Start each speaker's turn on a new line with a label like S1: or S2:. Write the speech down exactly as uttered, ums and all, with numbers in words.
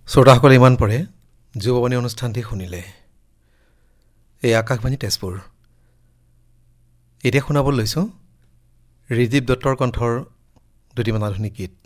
S1: শ্ৰোতাসকলে ইমান পৰে যুৱবাণী অনুষ্ঠানটি শুনিলে। এই আকাশবাণী তেজপুৰ। এতিয়া শুনাবলৈ লৈছোঁ ৰিজীৱ দত্তৰ কণ্ঠৰ দুটিমান আধুনিক গীত।